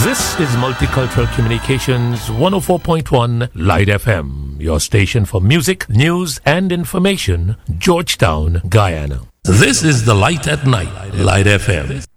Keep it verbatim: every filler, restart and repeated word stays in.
This is Multicultural Communications one oh four point one Light F M, your station for music, news, and information, Georgetown, Guyana. This is the Light at Night, Light F M.